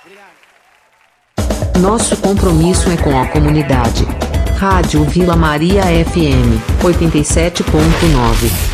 Nosso compromisso é com a comunidade. Rádio Vila Maria FM 87.9.